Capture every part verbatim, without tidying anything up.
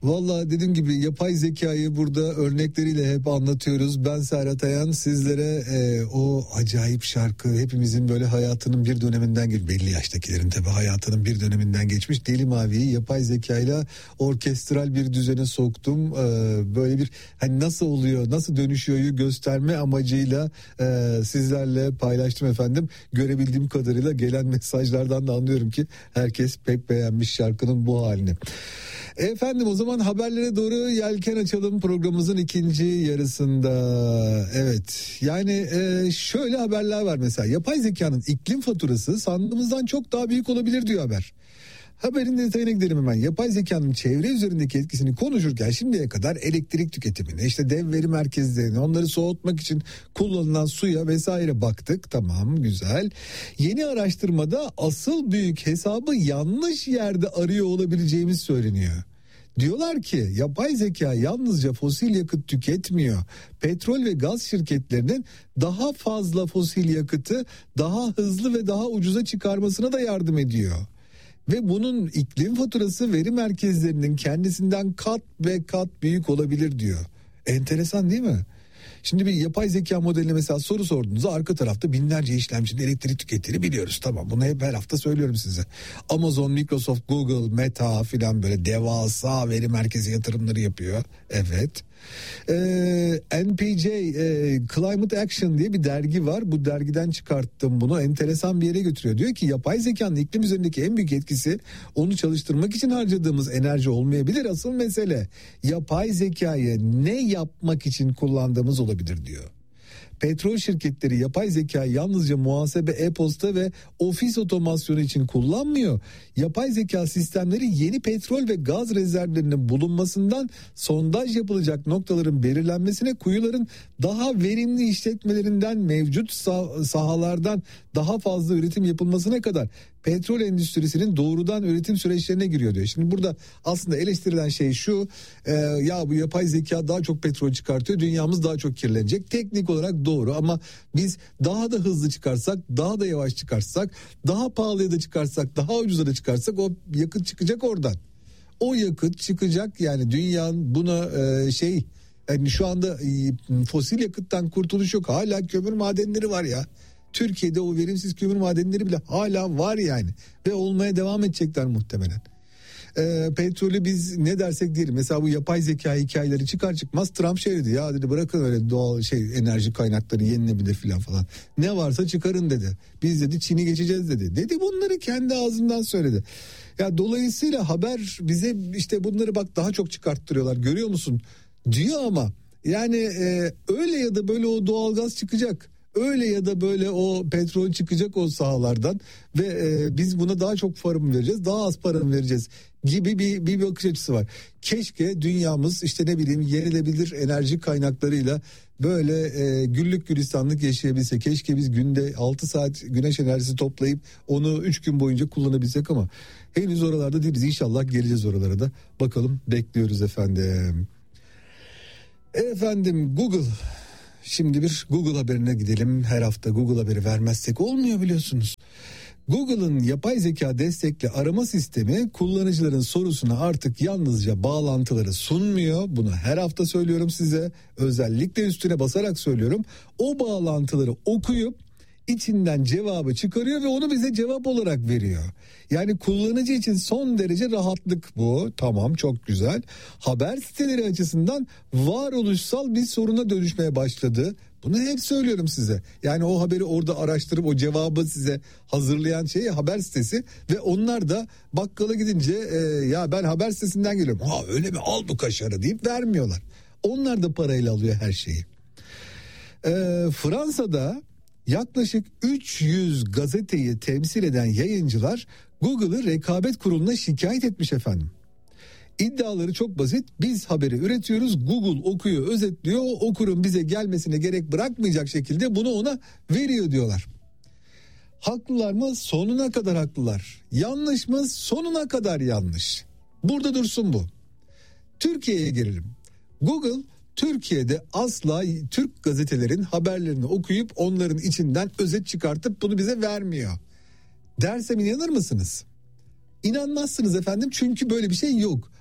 Valla dediğim gibi yapay zekayı burada örnekleriyle hep anlatıyoruz. Ben Serhat Ayan, sizlere e, o acayip şarkı, hepimizin böyle hayatının bir döneminden geçmiş, belli yaştakilerin tabii hayatının bir döneminden geçmiş Deli Mavi'yi yapay zekayla orkestral bir düzene soktum. E, böyle bir hani nasıl oluyor, nasıl dönüşüyor'yu gösterme amacıyla e, sizlerle paylaştım efendim. Görebildiğim kadarıyla gelen mesajlardan da anlıyorum ki herkes pek beğenmiş şarkının bu halini. Efendim o zaman haberlere doğru yelken açalım programımızın ikinci yarısında. Evet, yani e, şöyle haberler var mesela. Yapay zekanın iklim faturası sandığımızdan çok daha büyük olabilir diyor haber. Haberin detayına gidelim hemen. Yapay zekanın çevre üzerindeki etkisini konuşurken şimdiye kadar elektrik tüketimine, işte dev veri merkezlerine, onları soğutmak için kullanılan suya vesaire baktık. Tamam, güzel. Yeni araştırmada asıl büyük hesabı yanlış yerde arıyor olabileceğimiz söyleniyor. Diyorlar ki yapay zeka yalnızca fosil yakıt tüketmiyor. Petrol ve gaz şirketlerinin daha fazla fosil yakıtı daha hızlı ve daha ucuza çıkarmasına da yardım ediyor. Ve bunun iklim faturası veri merkezlerinin kendisinden kat ve kat büyük olabilir diyor. Enteresan değil mi? Şimdi bir yapay zeka modeline mesela soru sorduğunuzda arka tarafta binlerce işlemcinin elektrik tükettiğini biliyoruz. Tamam, bunu hep her hafta söylüyorum size. Amazon, Microsoft, Google, Meta filan böyle devasa veri merkezi yatırımları yapıyor. Evet. Ee, N P J e, Climate Action diye bir dergi var. Bu dergiden çıkarttım bunu. Enteresan bir yere götürüyor. Diyor ki yapay zekanın iklim üzerindeki en büyük etkisi onu çalıştırmak için harcadığımız enerji olmayabilir. Asıl mesele yapay zekayı ne yapmak için kullandığımız olabilir diyor. Petrol şirketleri yapay zekayı yalnızca muhasebe, e-posta ve ofis otomasyonu için kullanmıyor. Yapay zeka sistemleri yeni petrol ve gaz rezervlerinin bulunmasından sondaj yapılacak noktaların belirlenmesine, kuyuların daha verimli işletmelerinden, mevcut sah- sahalardan daha fazla üretim yapılmasına kadar petrol endüstrisinin doğrudan üretim süreçlerine giriyor diyor. Şimdi burada aslında eleştirilen şey şu, e, ya bu yapay zeka daha çok petrol çıkartıyor, dünyamız daha çok kirlenecek. Teknik olarak doğru ama biz daha da hızlı çıkarsak, daha da yavaş çıkarsak, daha pahalıya da çıkarsak, daha ucuza da çıkarsak o yakıt çıkacak oradan. O yakıt çıkacak, yani dünyanın buna e, şey yani şu anda e, fosil yakıttan kurtuluş yok. Hala kömür madenleri var ya. Türkiye'de o verimsiz kömür madenleri bile hala var yani ve olmaya devam edecekler muhtemelen. E, petrolü biz ne dersek diyelim, mesela bu yapay zeka hikayeleri çıkar çıkmaz Trump şey dedi, ya dedi bırakın öyle doğal şey enerji kaynakları yenilebilir filan falan, ne varsa çıkarın dedi, biz dedi Çin'i geçeceğiz dedi dedi bunları kendi ağzından söyledi. Ya dolayısıyla haber bize işte bunları bak daha çok çıkarttırıyorlar, görüyor musun diyor ama yani e, öyle ya da böyle o doğalgaz çıkacak. Öyle ya da böyle o petrol çıkacak o sahalardan ve e, biz buna daha çok para mı vereceğiz, daha az para mı vereceğiz gibi bir, bir bakış açısı var. Keşke dünyamız işte ne bileyim yenilebilir enerji kaynaklarıyla böyle e, güllük gülistanlık yaşayabilse. Keşke biz günde altı saat güneş enerjisi toplayıp onu üç gün boyunca kullanabilsek ama henüz oralarda değiliz. İnşallah geleceğiz oralara da. Bakalım, bekliyoruz efendim. Efendim Google... Şimdi bir Google haberine gidelim. Her hafta Google haberi vermezsek olmuyor biliyorsunuz. Google'ın yapay zeka destekli arama sistemi kullanıcıların sorusuna artık yalnızca bağlantıları sunmuyor. Bunu her hafta söylüyorum size. Özellikle üstüne basarak söylüyorum. O bağlantıları okuyup içinden cevabı çıkarıyor ve onu bize cevap olarak veriyor. Yani kullanıcı için son derece rahatlık bu. Tamam, çok güzel. Haber siteleri açısından varoluşsal bir soruna dönüşmeye başladı. Bunu hep söylüyorum size. Yani o haberi orada araştırıp o cevabı size hazırlayan şey haber sitesi ve onlar da bakkala gidince e, ya ben haber sitesinden geliyorum. Ha öyle mi, al bu kaşarı deyip vermiyorlar. Onlar da parayla alıyor her şeyi. E, Fransa'da yaklaşık üç yüz gazeteyi temsil eden yayıncılar Google'ı rekabet kuruluna şikayet etmiş efendim. İddiaları çok basit. Biz haberi üretiyoruz, Google okuyor, özetliyor, okurun bize gelmesine gerek bırakmayacak şekilde bunu ona veriyor diyorlar. Haklılar mı? Sonuna kadar haklılar. Yanlış mı? Sonuna kadar yanlış. Burada dursun bu. Türkiye'ye gelelim. Google Türkiye'de asla Türk gazetelerin haberlerini okuyup onların içinden özet çıkartıp bunu bize vermiyor. Dersem inanır mısınız? İnanmazsınız efendim, çünkü böyle bir şey yok.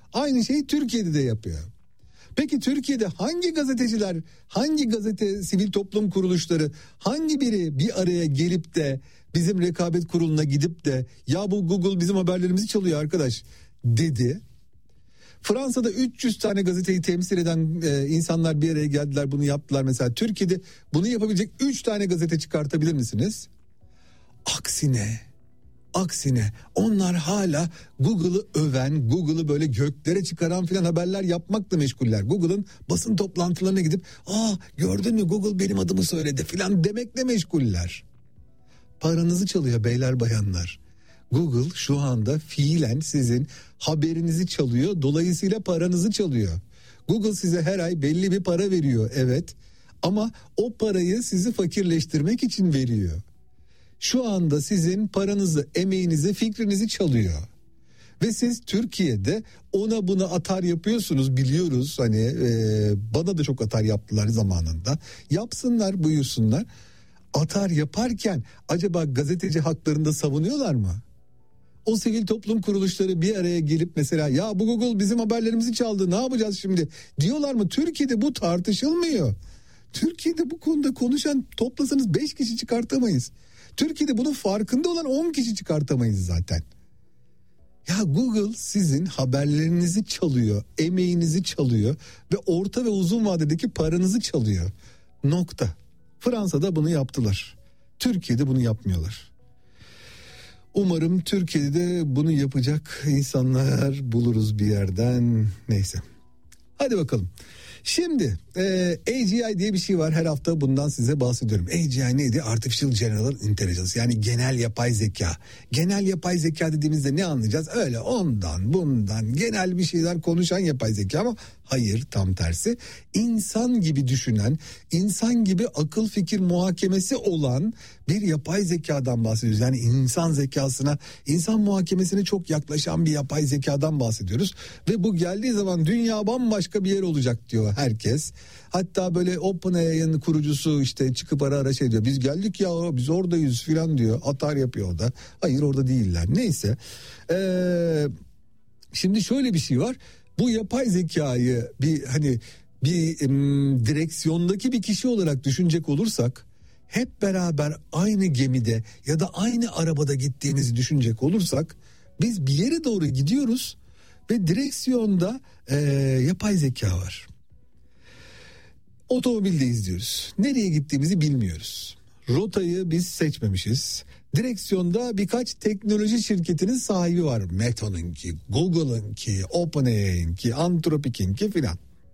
Aynı şeyi Türkiye'de de yapıyor. Peki Türkiye'de hangi gazeteciler, hangi gazete, sivil toplum kuruluşları, hangi biri bir araya gelip de bizim rekabet kuruluna gidip de ya bu Google bizim haberlerimizi çalıyor arkadaş dedi. Fransa'da üç yüz tane gazeteyi temsil eden e, insanlar bir araya geldiler, bunu yaptılar. Mesela Türkiye'de bunu yapabilecek üç tane gazete çıkartabilir misiniz? Aksine, aksine onlar hala Google'ı öven, Google'ı böyle göklere çıkaran filan haberler yapmakla meşguller. Google'ın basın toplantılarına gidip aa gördün mü Google benim adımı söyledi filan demekle meşguller. Paranızı çalıyor beyler bayanlar. Google şu anda fiilen sizin haberinizi çalıyor, dolayısıyla paranızı çalıyor. Google size her ay belli bir para veriyor, evet, ama o parayı sizi fakirleştirmek için veriyor. Şu anda sizin paranızı, emeğinizi, fikrinizi çalıyor. Ve siz Türkiye'de ona buna atar yapıyorsunuz, biliyoruz. Hani e, bana da çok atar yaptılar zamanında. Yapsınlar, buyursunlar. Atar yaparken acaba gazeteci haklarında savunuyorlar mı? O sivil toplum kuruluşları bir araya gelip mesela ya bu Google bizim haberlerimizi çaldı, ne yapacağız şimdi diyorlar mı? Türkiye'de bu tartışılmıyor. Türkiye'de bu konuda konuşan toplasanız beş kişi çıkartamayız. Türkiye'de bunun farkında olan on kişi çıkartamayız zaten. Ya Google sizin haberlerinizi çalıyor, emeğinizi çalıyor ve orta ve uzun vadedeki paranızı çalıyor. Nokta. Fransa'da bunu yaptılar. Türkiye'de bunu yapmıyorlar. Umarım Türkiye'de de bunu yapacak insanlar buluruz bir yerden. Neyse. Hadi bakalım. Şimdi e, A G I diye bir şey var, her hafta bundan size bahsediyorum. A G I neydi? Artificial General Intelligence, yani genel yapay zeka. Genel yapay zeka dediğimizde ne anlayacağız? Öyle ondan bundan genel bir şeyler konuşan yapay zeka ama hayır, tam tersi. İnsan gibi düşünen, insan gibi akıl fikir muhakemesi olan bir yapay zekadan bahsediyoruz. Yani insan zekasına, insan muhakemesine çok yaklaşan bir yapay zekadan bahsediyoruz. Ve bu geldiği zaman dünya bambaşka bir yer olacak diyor herkes. Hatta böyle OpenAI'nin kurucusu işte çıkıp ara ara şey diyor. Biz geldik ya, biz oradayız filan diyor. Atar yapıyor o da. Hayır, orada değiller. Neyse. Ee, şimdi şöyle bir şey var. Bu yapay zekayı bir hani bir em, direksiyondaki bir kişi olarak düşünecek olursak, hep beraber aynı gemide ya da aynı arabada gittiğimizi düşünecek olursak, biz bir yere doğru gidiyoruz ve direksiyonda e, yapay zeka var. Otomobilde izliyoruz. Nereye gittiğimizi bilmiyoruz. Rotayı biz seçmemişiz. Direksiyonda birkaç teknoloji şirketinin sahibi var. Meta'nınki, Google'ınki, OpenAI'ninki, Anthropic'inki filan.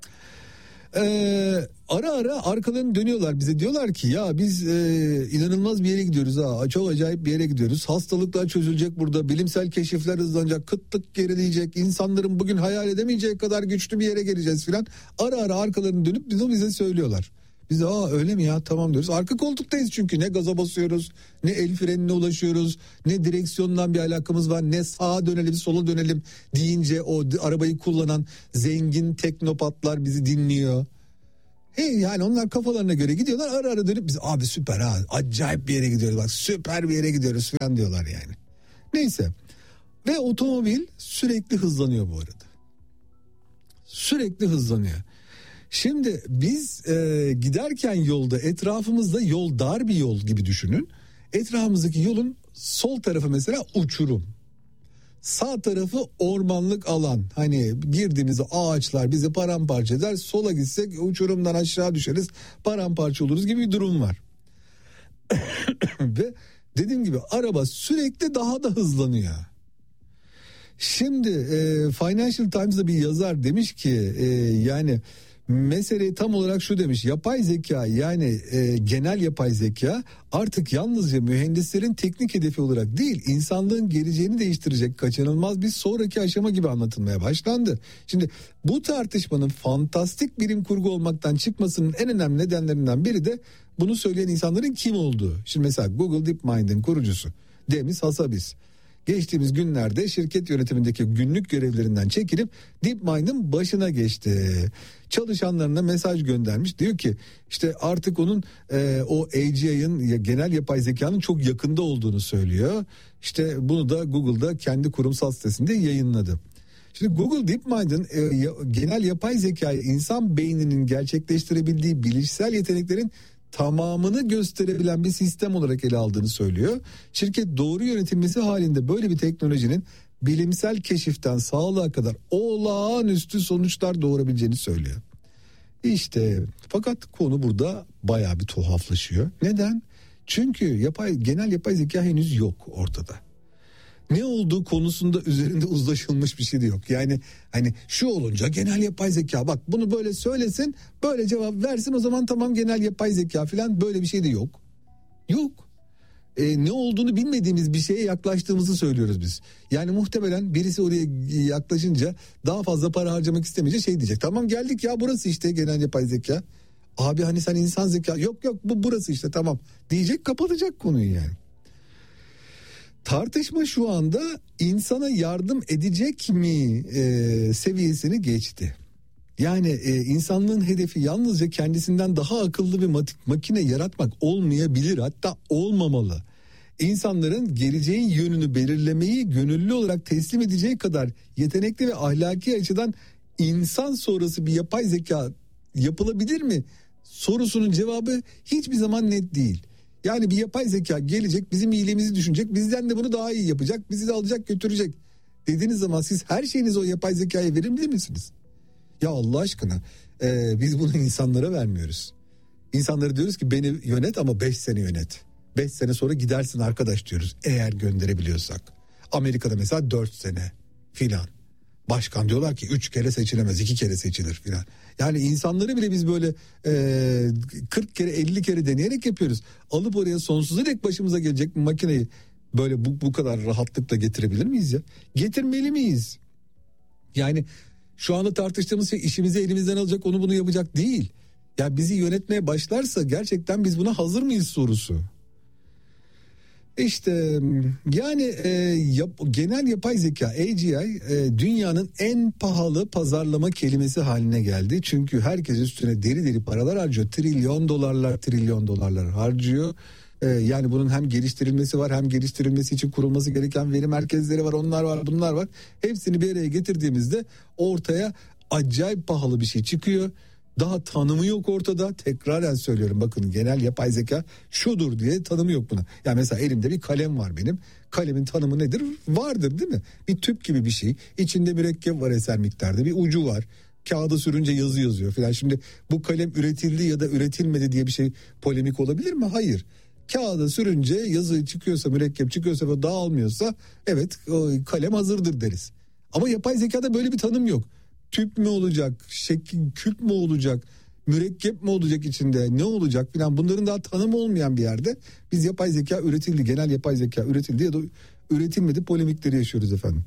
Ee, ara ara arkalarını dönüyorlar bize, diyorlar ki ya biz e, inanılmaz bir yere gidiyoruz ha, çok acayip bir yere gidiyoruz, hastalıklar çözülecek burada, bilimsel keşifler hızlanacak, kıtlık gerileyecek, insanların bugün hayal edemeyeceği kadar güçlü bir yere geleceğiz filan. Ara ara arkalarını dönüp bize, bize söylüyorlar. Biz de aa öyle mi ya, tamam diyoruz. Arka koltuktayız çünkü, ne gaza basıyoruz, ne el frenine ulaşıyoruz, ne direksiyondan bir alakamız var, ne sağa dönelim sola dönelim deyince o arabayı kullanan zengin teknopatlar bizi dinliyor. Hey, yani onlar kafalarına göre gidiyorlar, ara ara dönüp biz abi süper ha, acayip bir yere gidiyoruz, bak süper bir yere gidiyoruz falan diyorlar yani. Neyse, ve otomobil sürekli hızlanıyor bu arada. Sürekli hızlanıyor. Şimdi biz e, giderken yolda, etrafımızda yol dar bir yol gibi düşünün. Etrafımızdaki yolun sol tarafı mesela uçurum. Sağ tarafı ormanlık alan. Hani girdiğimizde ağaçlar bizi paramparça eder. Sola gitsek uçurumdan aşağı düşeriz, paramparça oluruz gibi bir durum var. Ve dediğim gibi araba sürekli daha da hızlanıyor. Şimdi e, Financial Times'da bir yazar demiş ki e, yani mesele tam olarak şu demiş: yapay zeka, yani e, genel yapay zeka artık yalnızca mühendislerin teknik hedefi olarak değil, insanlığın geleceğini değiştirecek kaçınılmaz bir sonraki aşama gibi anlatılmaya başlandı. Şimdi bu tartışmanın fantastik bilim kurgu olmaktan çıkmasının en önemli nedenlerinden biri de bunu söyleyen insanların kim olduğu. Şimdi mesela Google DeepMind'in kurucusu Demis Hassabis geçtiğimiz günlerde şirket yönetimindeki günlük görevlerinden çekilip DeepMind'in başına geçti. Çalışanlarına mesaj göndermiş. Diyor ki işte artık onun e, o A G I'ın, genel yapay zekanın çok yakında olduğunu söylüyor. İşte bunu da Google'da kendi kurumsal sitesinde yayınladı. Şimdi Google DeepMind'ın e, ya, genel yapay zekayı insan beyninin gerçekleştirebildiği bilişsel yeteneklerin tamamını gösterebilen bir sistem olarak ele aldığını söylüyor. Şirket doğru yönetilmesi halinde böyle bir teknolojinin bilimsel keşiften sağlığa kadar olağanüstü sonuçlar doğurabileceğini söylüyor. İşte fakat konu burada bayağı bir tuhaflaşıyor. Neden? Çünkü yapay genel yapay zeka henüz yok ortada. Ne olduğu konusunda üzerinde uzlaşılmış bir şey de yok. Yani hani şu olunca genel yapay zeka, bak bunu böyle söylesin, böyle cevap versin, o zaman tamam genel yapay zeka falan, böyle bir şey de yok. Yok. E, ne olduğunu bilmediğimiz bir şeye yaklaştığımızı söylüyoruz biz. Yani muhtemelen birisi oraya yaklaşınca daha fazla para harcamak istemeyince şey diyecek. Tamam geldik ya, burası işte genel yapay zeka. Abi hani sen insan zeka, yok yok bu burası işte tamam diyecek, kapatacak konuyu yani. Tartışma şu anda insana yardım edecek mi e, seviyesini geçti. Yani e, insanlığın hedefi yalnızca kendisinden daha akıllı bir makine yaratmak olmayabilir, hatta olmamalı. İnsanların geleceğin yönünü belirlemeyi gönüllü olarak teslim edeceği kadar yetenekli ve ahlaki açıdan insan sonrası bir yapay zeka yapılabilir mi sorusunun cevabı hiçbir zaman net değil. Yani bir yapay zeka gelecek, bizim iyiliğimizi düşünecek, bizden de bunu daha iyi yapacak, bizi de alacak götürecek dediğiniz zaman siz her şeyinizi o yapay zekaya verimli misiniz? Ya Allah aşkına e, biz bunu insanlara vermiyoruz. İnsanlara diyoruz ki beni yönet ama beş sene yönet. beş sene sonra gidersin arkadaş diyoruz, eğer gönderebiliyorsak. Amerika'da mesela dört sene filan. Başkan diyorlar ki üç kere seçilemez, iki kere seçilir filan. Yani insanları bile biz böyle e, kırk kere elli kere deneyerek yapıyoruz. Alıp oraya sonsuza dek başımıza gelecek bir makineyi böyle bu, bu kadar rahatlıkla getirebilir miyiz ya? Getirmeli miyiz? Yani şu anda tartıştığımız şey işimizi elimizden alacak, onu bunu yapacak değil. Ya bizi yönetmeye başlarsa gerçekten biz buna hazır mıyız sorusu. İşte yani e, yap, genel yapay zeka A G I e, dünyanın en pahalı pazarlama kelimesi haline geldi. Çünkü herkes üstüne deri deri paralar harcıyor. Trilyon dolarlar trilyon dolarlar harcıyor. E, yani bunun hem geliştirilmesi var, hem geliştirilmesi için kurulması gereken veri merkezleri var, onlar var, bunlar var. Hepsini bir araya getirdiğimizde ortaya acayip pahalı bir şey çıkıyor. Daha tanımı yok ortada. Tekraren söylüyorum, bakın genel yapay zeka şudur diye tanımı yok buna. Yani mesela elimde bir kalem var benim. Kalemin tanımı nedir? Vardır değil mi? Bir tüp gibi bir şey. İçinde mürekkep var eser miktarda. Bir ucu var. Kağıda sürünce yazı yazıyor falan. Şimdi bu kalem üretildi ya da üretilmedi diye bir şey polemik olabilir mi? Hayır. Kağıda sürünce yazı çıkıyorsa, mürekkep çıkıyorsa ve dağılmıyorsa evet o kalem hazırdır deriz. Ama yapay zekada böyle bir tanım yok. Tüp mü olacak, şekil, küp mü olacak, mürekkep mi olacak içinde, ne olacak filan, bunların daha tanımı olmayan bir yerde biz yapay zeka üretildi, genel yapay zeka üretildi ya da üretilmedi polemikleri yaşıyoruz efendim.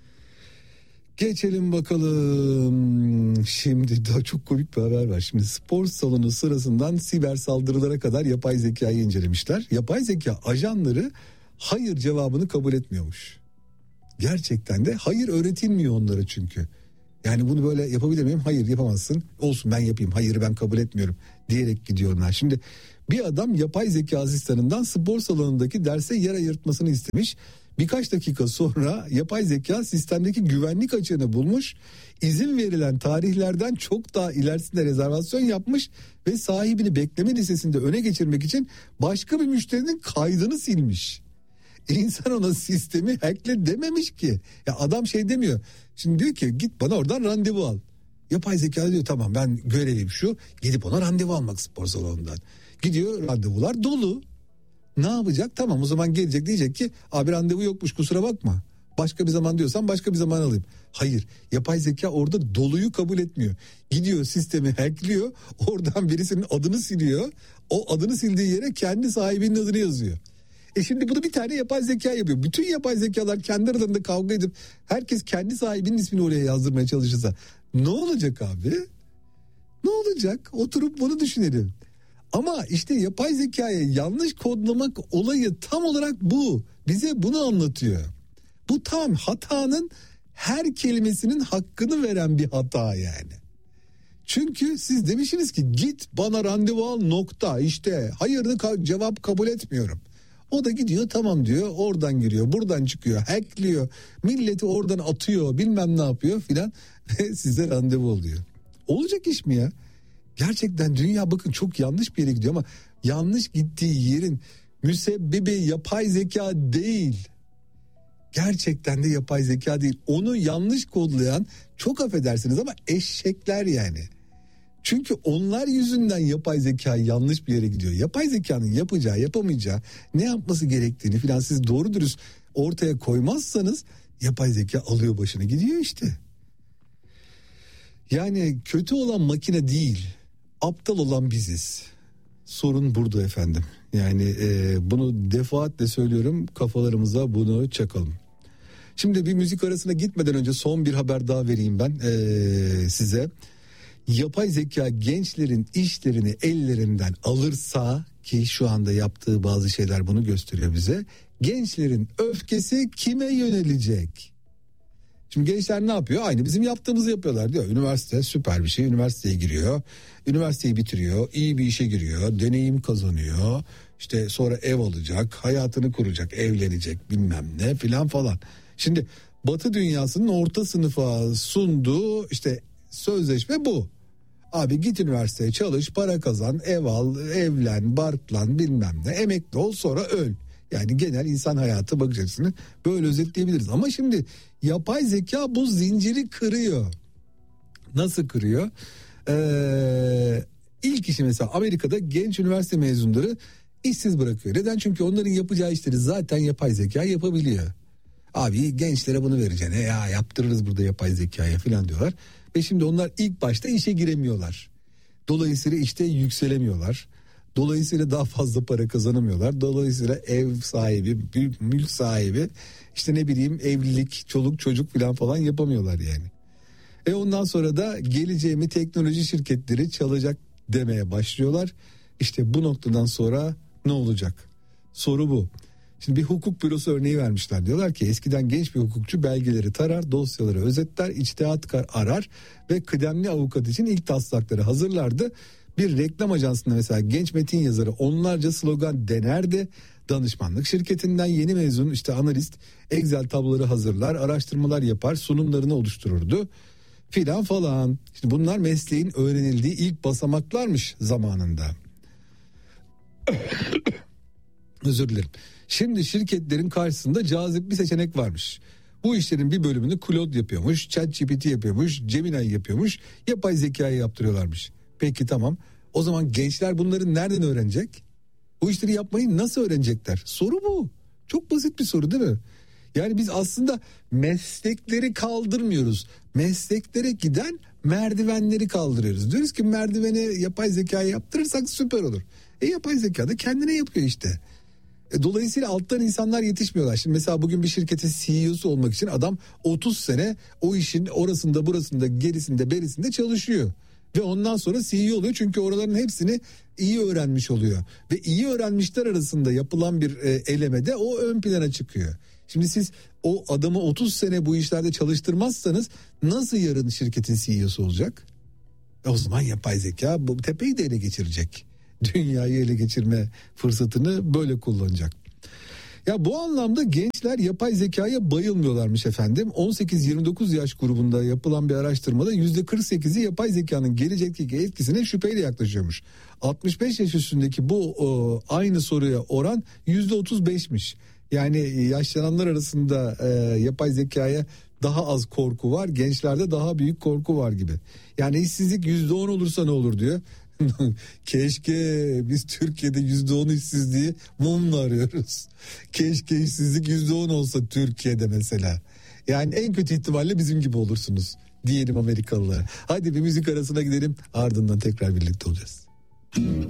Geçelim bakalım. Şimdi daha çok komik bir haber var. Şimdi spor salonu sırasından siber saldırılara kadar yapay zekayı incelemişler. Yapay zeka ajanları hayır cevabını kabul etmiyormuş. Gerçekten de hayır öğretilmiyor onlara çünkü. Yani bunu böyle yapabilir miyim? Hayır yapamazsın. Olsun ben yapayım. Hayır ben kabul etmiyorum diyerek gidiyorlar. Şimdi bir adam yapay zeka asistanından spor salonundaki derse yer ayırtmasını istemiş. Birkaç dakika sonra yapay zeka sistemdeki güvenlik açığını bulmuş. İzin verilen tarihlerden çok daha ilerisinde rezervasyon yapmış ve sahibini bekleme listesinde öne geçirmek için başka bir müşterinin kaydını silmiş. İnsan ona sistemi hackle dememiş ki. Ya adam şey demiyor. Şimdi diyor ki git bana oradan randevu al. Yapay zeka diyor tamam ben görevim şu. Gidip ona randevu almak spor salonundan. Gidiyor, randevular dolu. Ne yapacak? Tamam o zaman gelecek, diyecek ki abi randevu yokmuş kusura bakma. Başka bir zaman diyorsan başka bir zaman alayım. Hayır, yapay zeka orada doluyu kabul etmiyor. Gidiyor sistemi hackliyor. Oradan birisinin adını siliyor. O adını sildiği yere kendi sahibinin adını yazıyor. E şimdi bunu bir tane yapay zeka yapıyor. Bütün yapay zekalar kendi aralarında kavga edip herkes kendi sahibinin ismini oraya yazdırmaya çalışırsa ne olacak abi? Ne olacak? Oturup bunu düşünelim. Ama işte yapay zekaya yanlış kodlamak olayı tam olarak bu. Bize bunu anlatıyor. Bu tam hatanın her kelimesinin hakkını veren bir hata yani. Çünkü siz demişsiniz ki git bana randevu al nokta, işte hayırını ka- cevap kabul etmiyorum. O da gidiyor tamam diyor, oradan giriyor, buradan çıkıyor, hackliyor, milleti oradan atıyor, bilmem ne yapıyor filan ve size randevu oluyor. Olacak iş mi ya? Gerçekten dünya bakın çok yanlış bir yere gidiyor ama yanlış gittiği yerin müsebbibi yapay zeka değil. Gerçekten de yapay zeka değil. Onu yanlış kodlayan, çok affedersiniz ama eşekler yani. Çünkü onlar yüzünden yapay zeka yanlış bir yere gidiyor. Yapay zekanın yapacağı, yapamayacağı, ne yapması gerektiğini filan siz doğru dürüst ortaya koymazsanız yapay zeka alıyor başını gidiyor işte. Yani kötü olan makine değil, aptal olan biziz. Sorun burada efendim. Yani e, bunu defaatle söylüyorum, kafalarımıza bunu çakalım. Şimdi bir müzik arasına gitmeden önce son bir haber daha vereyim ben e, size. Yapay zeka gençlerin işlerini ellerinden alırsa, ki şu anda yaptığı bazı şeyler bunu gösteriyor bize, gençlerin öfkesi kime yönelecek? Şimdi gençler ne yapıyor? Aynı bizim yaptığımızı yapıyorlar diyor. Üniversite süper bir şey. Üniversiteye giriyor. Üniversiteyi bitiriyor. İyi bir işe giriyor. Deneyim kazanıyor. İşte sonra ev alacak. Hayatını kuracak. Evlenecek bilmem ne filan falan. Şimdi Batı dünyasının orta sınıfa sunduğu işte sözleşme bu. Abi git üniversiteye çalış, para kazan, ev al, evlen, barklan bilmem ne. Emekli ol, sonra öl. Yani genel insan hayatı bakış açısını böyle özetleyebiliriz. Ama şimdi yapay zeka bu zinciri kırıyor. Nasıl kırıyor? Ee, ilk işi mesela Amerika'da genç üniversite mezunları işsiz bırakıyor. Neden? Çünkü onların yapacağı işleri zaten yapay zeka yapabiliyor. Abi gençlere bunu vereceksin. E ya yaptırırız burada yapay zekaya falan diyorlar. Ve şimdi onlar ilk başta işe giremiyorlar. Dolayısıyla işte yükselemiyorlar. Dolayısıyla daha fazla para kazanamıyorlar. Dolayısıyla ev sahibi, mülk sahibi, işte ne bileyim evlilik, çoluk çocuk falan falan yapamıyorlar yani. E ondan sonra da geleceğimi teknoloji şirketleri çalacak demeye başlıyorlar. İşte bu noktadan sonra ne olacak? Soru bu. Şimdi bir hukuk bürosu örneği vermişler. Diyorlar ki eskiden genç bir hukukçu belgeleri tarar, dosyaları özetler, içtihat arar ve kıdemli avukat için ilk taslakları hazırlardı. Bir reklam ajansında mesela genç metin yazarı onlarca slogan denerdi. Danışmanlık şirketinden yeni mezun işte analist Excel tabloları hazırlar, araştırmalar yapar, sunumlarını oluştururdu filan falan. Şimdi bunlar mesleğin öğrenildiği ilk basamaklarmış zamanında. Özür dilerim. Şimdi şirketlerin karşısında cazip bir seçenek varmış. Bu işlerin bir bölümünü Claude yapıyormuş, ChatGPT yapıyormuş, Gemini yapıyormuş, yapay zekaya yaptırıyorlarmış. Peki tamam. O zaman gençler bunları nereden öğrenecek? Bu işleri yapmayı nasıl öğrenecekler? Soru bu. Çok basit bir soru değil mi? Yani biz aslında meslekleri kaldırmıyoruz. Mesleklere giden merdivenleri kaldırıyoruz. Diyoruz ki merdiveni yapay zekaya yaptırırsak süper olur. E yapay zeka da kendine yapıyor işte. E dolayısıyla alttan insanlar yetişmiyorlar. Şimdi mesela bugün bir şirketin C E O'su olmak için adam otuz sene o işin orasında burasında gerisinde berisinde çalışıyor. Ve ondan sonra C E O oluyor çünkü oraların hepsini iyi öğrenmiş oluyor. Ve iyi öğrenmişler arasında yapılan bir e, elemede o ön plana çıkıyor. Şimdi siz o adamı otuz sene bu işlerde çalıştırmazsanız nasıl yarın şirketin C E O'su olacak? E o zaman yapay zeka bu tepeyi de ele geçirecek. Dünyayı ele geçirme fırsatını böyle kullanacak. Ya bu anlamda gençler yapay zekaya bayılmıyorlarmış efendim. on sekiz yirmi dokuz yaş grubunda yapılan bir araştırmada yüzde kırk sekizi yapay zekanın gelecekteki etkisine şüpheyle yaklaşıyormuş. altmış beş yaş üstündeki bu o, aynı soruya oran yüzde otuz beşmiş. Yani yaşlananlar arasında e, yapay zekaya daha az korku var, gençlerde daha büyük korku var gibi. Yani işsizlik yüzde on olursa ne olur diyor. Keşke biz Türkiye'de yüzde on işsizliği mumla arıyoruz. Keşke işsizlik yüzde on olsa Türkiye'de mesela. Yani en kötü ihtimalle bizim gibi olursunuz diyelim Amerikalılara. Hadi bir müzik arasına gidelim, ardından tekrar birlikte olacağız.